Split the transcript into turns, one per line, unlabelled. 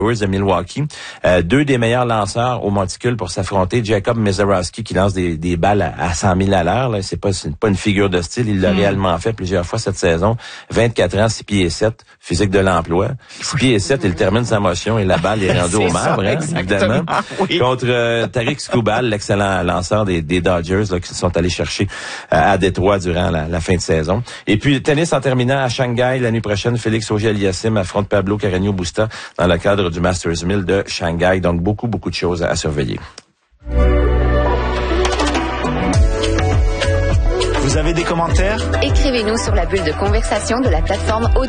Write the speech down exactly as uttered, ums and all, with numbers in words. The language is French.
de Milwaukee. Euh, deux des meilleurs lanceurs au monticule pour s'affronter. Jacob Mezarowski qui lance des, des balles à, à cent mille à l'heure. Là. C'est pas, c'est pas une figure de style. Il l'a mm. réellement fait plusieurs fois cette saison. vingt-quatre ans, six pieds et sept, physique de l'emploi. six pieds et sept, il termine sa motion et la balle est rendue au marbre, hein, évidemment. Oui. Contre euh, Tariq Skubal, l'excellent lanceur des, des Dodgers là, qui sont allés chercher euh, à Détroit durant la, la fin de saison. Et puis, tennis en terminant à Shanghai la nuit prochaine, Félix Auger-Aliassime affronte Pablo Carreño Busta dans le cadre du Masters mille de Shanghai. Donc, beaucoup, beaucoup de choses à, à surveiller.
Vous avez des commentaires?
Écrivez-nous sur la bulle de conversation de la plateforme Audio.